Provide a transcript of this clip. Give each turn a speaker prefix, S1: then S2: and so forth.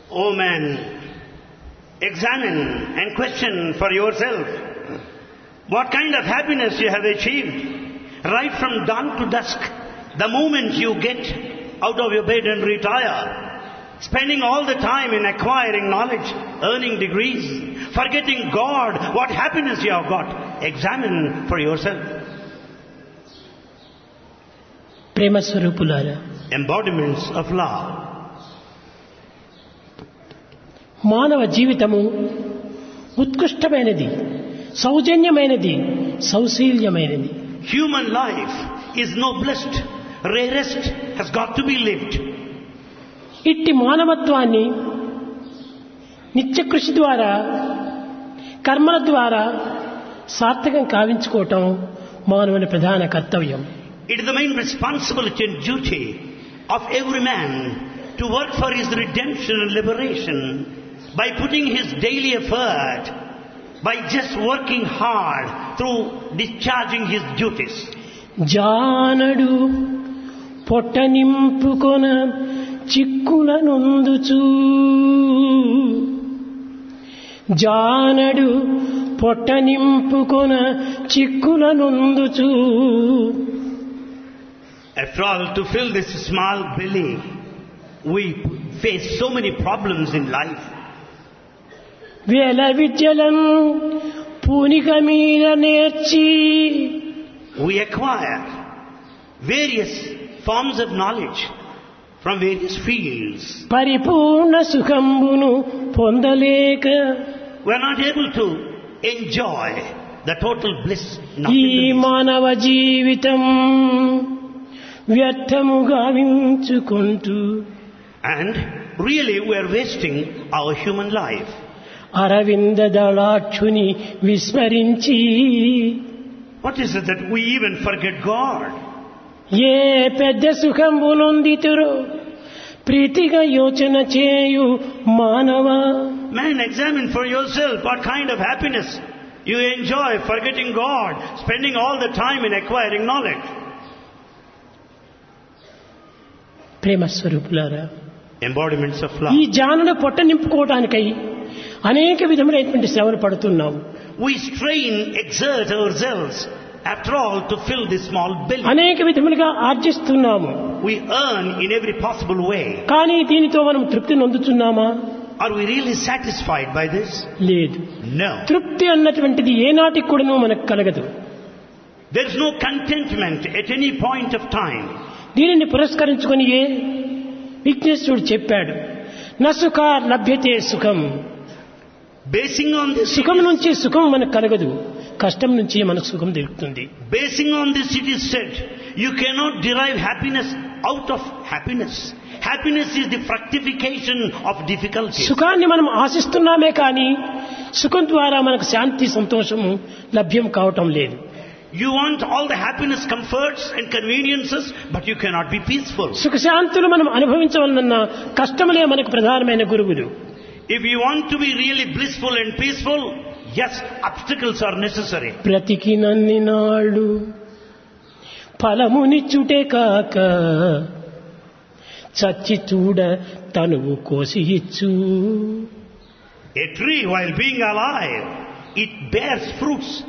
S1: O man, examine and question for yourself what kind of happiness you have achieved right from dawn to dusk, the moment you get out of your bed and retire, spending all the time in acquiring knowledge, earning degrees, forgetting God, what happiness you have got. Examine for yourself.
S2: ప్రేమ స్వరూపులారా,
S1: Embodiments of love.
S2: మానవ జీవితము ఉత్కృష్టమైనది, సౌజన్యమైనది, సౌశీల్యమైనది.
S1: Human life is noblest, rarest, has got to be lived.
S2: ఇట్టి మానవత్వాన్ని నిత్యకృషి ద్వారా, కర్మల ద్వారా సార్థకం కావించుకోవటం మానవుని ప్రధాన కర్తవ్యం.
S1: It is the main responsibility and duty of every man to work for his redemption and liberation by putting his daily effort, by just working hard through discharging his duties.
S2: జానడు పొట్ట నింపుకొన చిక్కుల నొందుచూ, జానడు పొట్ట నింపుకొన చిక్కుల నొందుచూ.
S1: After all, to fill this small belly, we face so many problems in life.
S2: వేల విద్యలను పూనిక మీద నేర్చి,
S1: We acquire various forms of knowledge from various fields.
S2: పరిపూర్ణ సుఖంబును పొందలేక
S1: We are not able to enjoy the total bliss.
S2: ఈ మానవ జీవితం వ్యర్థముగా వించుకుంటూ,
S1: And really we are wasting our human life.
S2: Aravinda దళాక్షుని విస్మరించి,
S1: What is it that we even forget God?
S2: ఏ పెద్ద సుఖంబు నొందితురో ప్రీతిగా యోచన చేయు మానవ.
S1: Man, examine for yourself what kind of happiness you enjoy forgetting God, spending all the time in acquiring knowledge.
S2: ప్రేమ స్వరూపులారా,
S1: Embodiments of
S2: ఈ
S1: love.
S2: జానును పొట్ట నింపుకోవడానికై అనేక విధములైనటువంటి శ్రమలు పడుతున్నాం.
S1: We strain, exert ourselves, after all, to fill this small belly.
S2: అనేక విధములుగా ఆర్జిస్తున్నాము.
S1: We earn in every possible way.
S2: కానీ దీనితో మనం తృప్తి నొందుతున్నామా?
S1: Are we really satisfied by this?
S2: లేదు.
S1: No.
S2: తృప్తి అన్నటువంటిది ఏనాటికి కూడాను మనకు కలగదు.
S1: There is no contentment at any point of time.
S2: దీనిని పురస్కరించుకొని విఘ్నేశ్వరుడు చెప్పాడు, నసుఖ లభ్యతే సుఖం.
S1: Basing on this,
S2: సుఖం నుంచి సుఖం మనకు కలగదు, కష్టం నుంచి మనకు సుఖం దొరుకుతుంది.
S1: basing on this it is said, you cannot derive happiness out of happiness. Happiness is the fructification of difficulty.
S2: సుఖాన్ని మనం ఆశిస్తున్నామే కానీ సుఖం ద్వారా మనకు శాంతి సంతోషము లభ్యం కావటం లేదు.
S1: You want all the happiness, comforts and conveniences, but you cannot be peaceful.
S2: సుఖశాంతులు మనం అనుభవించవలనన్న కష్టములే మనకు ప్రధానమైన గురువులు.
S1: If you want to be really blissful and peaceful, yes, obstacles are necessary.
S2: బ్రతికినన్ని నాళ్ళు ఫలమునిచ్చుటే కాక చచ్చి చూడ తనువు కోసి ఇచ్చు.
S1: A tree, while being alive, it bears fruits